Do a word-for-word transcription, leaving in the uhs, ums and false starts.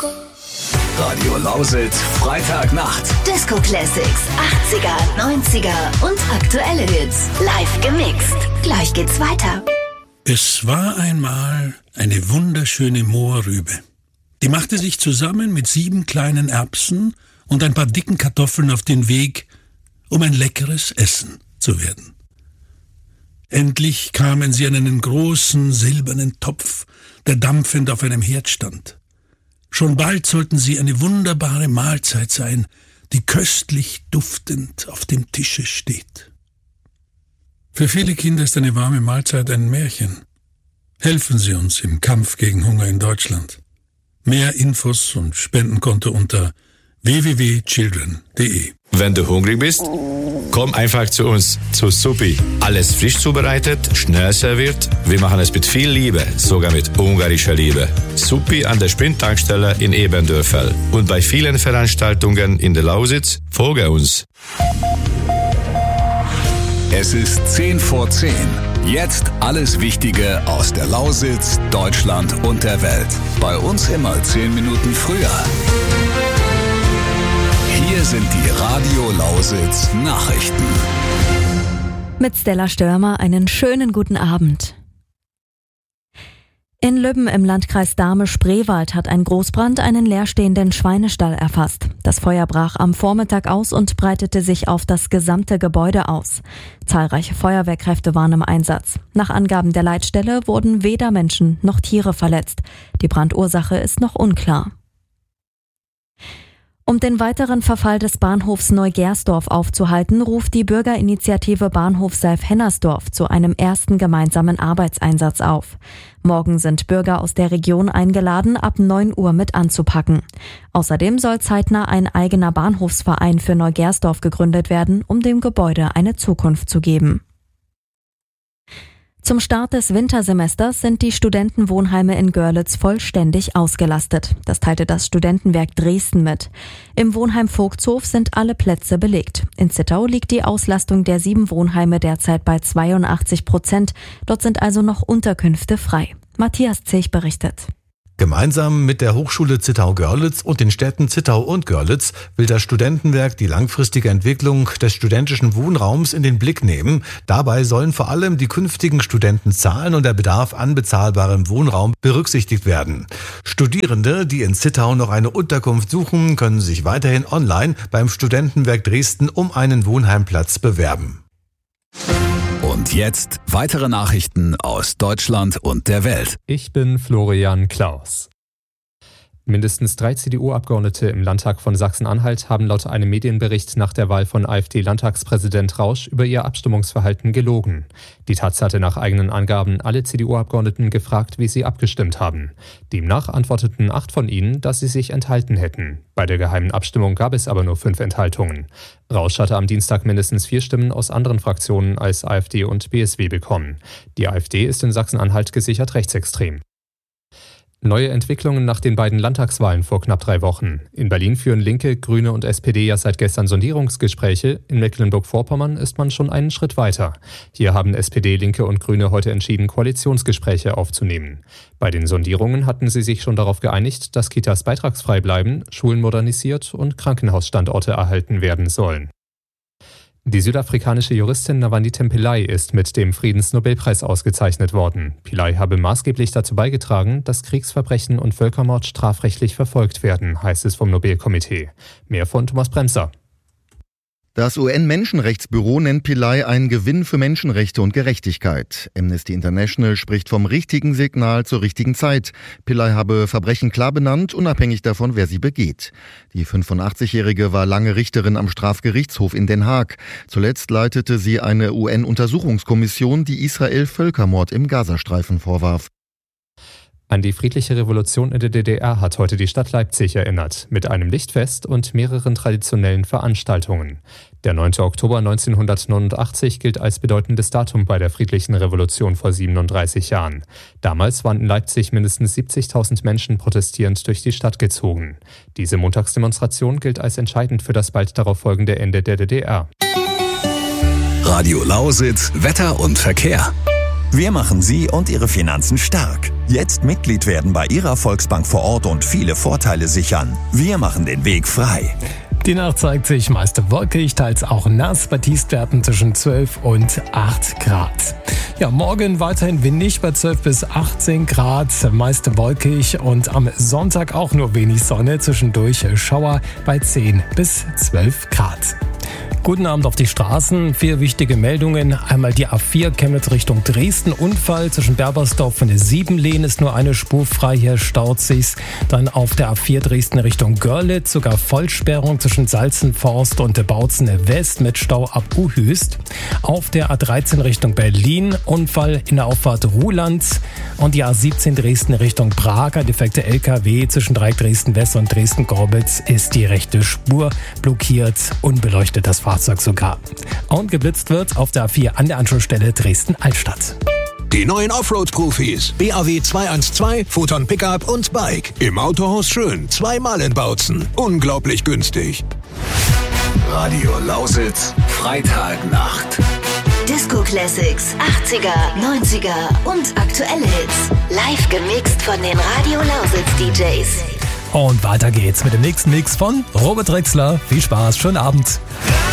Radio Lausitz, Freitagnacht. Disco Classics, achtziger, neunziger und aktuelle Hits. Live gemixt. Gleich geht's weiter. Es war einmal eine wunderschöne Mohrrübe. Die machte sich zusammen mit sieben kleinen Erbsen und ein paar dicken Kartoffeln auf den Weg, um ein leckeres Essen zu werden. Endlich kamen sie an einen großen silbernen Topf, der dampfend auf einem Herd stand. Schon bald sollten sie eine wunderbare Mahlzeit sein, die köstlich duftend auf dem Tische steht. Für viele Kinder ist eine warme Mahlzeit ein Märchen. Helfen Sie uns im Kampf gegen Hunger in Deutschland. Mehr Infos und Spendenkonto unter w w w punkt children punkt d e. Wenn du hungrig bist, komm einfach zu uns, zu Suppi. Alles frisch zubereitet, schnell serviert. Wir machen es mit viel Liebe, sogar mit ungarischer Liebe. Suppi an der Sprint-Tankstelle in Ebendörfel. Und bei vielen Veranstaltungen in der Lausitz, folge uns. Es ist zehn vor zehn. Jetzt alles Wichtige aus der Lausitz, Deutschland und der Welt. Bei uns immer zehn Minuten früher. Hier sind die Radio Lausitz Nachrichten. Mit Stella Störmer einen schönen guten Abend. In Lübben im Landkreis Dahme-Spreewald hat ein Großbrand einen leerstehenden Schweinestall erfasst. Das Feuer brach am Vormittag aus und breitete sich auf das gesamte Gebäude aus. Zahlreiche Feuerwehrkräfte waren im Einsatz. Nach Angaben der Leitstelle wurden weder Menschen noch Tiere verletzt. Die Brandursache ist noch unklar. Um den weiteren Verfall des Bahnhofs Neugersdorf aufzuhalten, ruft die Bürgerinitiative Bahnhof Seilf-Hennersdorf zu einem ersten gemeinsamen Arbeitseinsatz auf. Morgen sind Bürger aus der Region eingeladen, ab neun Uhr mit anzupacken. Außerdem soll zeitnah ein eigener Bahnhofsverein für Neugersdorf gegründet werden, um dem Gebäude eine Zukunft zu geben. Zum Start des Wintersemesters sind die Studentenwohnheime in Görlitz vollständig ausgelastet. Das teilte das Studentenwerk Dresden mit. Im Wohnheim Vogtshof sind alle Plätze belegt. In Zittau liegt die Auslastung der sieben Wohnheime derzeit bei zweiundachtzig Prozent. Dort sind also noch Unterkünfte frei. Matthias Zech berichtet. Gemeinsam mit der Hochschule Zittau-Görlitz und den Städten Zittau und Görlitz will das Studentenwerk die langfristige Entwicklung des studentischen Wohnraums in den Blick nehmen. Dabei sollen vor allem die künftigen Studentenzahlen und der Bedarf an bezahlbarem Wohnraum berücksichtigt werden. Studierende, die in Zittau noch eine Unterkunft suchen, können sich weiterhin online beim Studentenwerk Dresden um einen Wohnheimplatz bewerben. Und jetzt weitere Nachrichten aus Deutschland und der Welt. Ich bin Florian Klaus. Mindestens drei C D U-Abgeordnete im Landtag von Sachsen-Anhalt haben laut einem Medienbericht nach der Wahl von AfD-Landtagspräsident Rausch über ihr Abstimmungsverhalten gelogen. Die Taz hatte nach eigenen Angaben alle C D U-Abgeordneten gefragt, wie sie abgestimmt haben. Demnach antworteten acht von ihnen, dass sie sich enthalten hätten. Bei der geheimen Abstimmung gab es aber nur fünf Enthaltungen. Rausch hatte am Dienstag mindestens vier Stimmen aus anderen Fraktionen als AfD und B S W bekommen. Die AfD ist in Sachsen-Anhalt gesichert rechtsextrem. Neue Entwicklungen nach den beiden Landtagswahlen vor knapp drei Wochen. In Berlin führen Linke, Grüne und S P D ja seit gestern Sondierungsgespräche. In Mecklenburg-Vorpommern ist man schon einen Schritt weiter. Hier haben S P D, Linke und Grüne heute entschieden, Koalitionsgespräche aufzunehmen. Bei den Sondierungen hatten sie sich schon darauf geeinigt, dass Kitas beitragsfrei bleiben, Schulen modernisiert und Krankenhausstandorte erhalten werden sollen. Die südafrikanische Juristin Navanithem Pillay ist mit dem Friedensnobelpreis ausgezeichnet worden. Pillay habe maßgeblich dazu beigetragen, dass Kriegsverbrechen und Völkermord strafrechtlich verfolgt werden, heißt es vom Nobelkomitee. Mehr von Thomas Bremser. Das U N-Menschenrechtsbüro nennt Pillay einen Gewinn für Menschenrechte und Gerechtigkeit. Amnesty International spricht vom richtigen Signal zur richtigen Zeit. Pillay habe Verbrechen klar benannt, unabhängig davon, wer sie begeht. Die fünfundachtzigjährige war lange Richterin am Strafgerichtshof in Den Haag. Zuletzt leitete sie eine U N-Untersuchungskommission, die Israel Völkermord im Gazastreifen vorwarf. An die friedliche Revolution in der D D R hat heute die Stadt Leipzig erinnert, mit einem Lichtfest und mehreren traditionellen Veranstaltungen. Der neunte Oktober neunzehnhundertneunundachtzig gilt als bedeutendes Datum bei der friedlichen Revolution vor siebenunddreißig Jahren. Damals waren in Leipzig mindestens siebzigtausend Menschen protestierend durch die Stadt gezogen. Diese Montagsdemonstration gilt als entscheidend für das bald darauf folgende Ende der D D R. Radio Lausitz, Wetter und Verkehr. Wir machen Sie und Ihre Finanzen stark. Jetzt Mitglied werden bei Ihrer Volksbank vor Ort und viele Vorteile sichern. Wir machen den Weg frei. Die Nacht zeigt sich meist wolkig, teils auch nass, bei Tiefstwerten zwischen zwölf und acht Grad. Ja, morgen weiterhin windig bei zwölf bis achtzehn Grad, meist wolkig und am Sonntag auch nur wenig Sonne, zwischendurch Schauer bei zehn bis zwölf Grad. Guten Abend auf die Straßen. Vier wichtige Meldungen. Einmal die A vier Chemnitz Richtung Dresden. Unfall zwischen Berbersdorf und der Siebenlehn ist nur eine Spur frei. Hier staut sich's. Dann auf der A vier Dresden Richtung Görlitz. Sogar Vollsperrung zwischen Salzenforst und Bautzen West mit Stau ab Uhüst. Auf der A dreizehn Richtung Berlin. Unfall in der Auffahrt Ruhland. Und die A siebzehn Dresden Richtung Prag. Ein defekter L K W zwischen Dreieck Dresden West und Dresden Gorbitz ist die rechte Spur blockiert. Unbeleuchtet das Fahrzeug. Fahrzeug sogar. Und geblitzt wird auf der A vier an der Anschlussstelle Dresden-Altstadt. Die neuen Offroad-Profis. B A W zweihundertzwölf, Photon Pickup und Bike. Im Autohaus Schön. Zweimal in Bautzen. Unglaublich günstig. Radio Lausitz. Freitagnacht. Disco Classics, achtziger, neunziger und aktuelle Hits. Live gemixt von den Radio Lausitz D Js. Und weiter geht's mit dem nächsten Mix von Robert Drexler. Viel Spaß, schönen Abend.